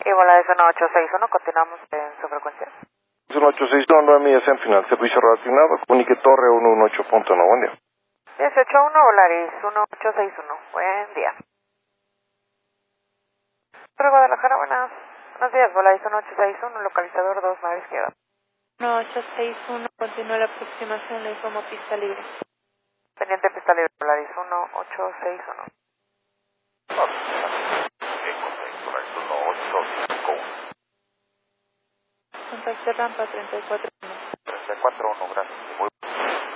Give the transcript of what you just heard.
Y Volaris 1861, continuamos en su frecuencia. 1861, 9 millas en final, servicio reasignado, comunique Torre 118.9, buen día. 181 Volaris 1861, buen día. Torre Guadalajara, buenos días, Volaris 1861, localizador 2, mar izquierda. 1861, continúa la aproximación, le informo pista libre. Pendiente pista libre, Volaris 1861. Contacto rampa 34. 34.1, gracias.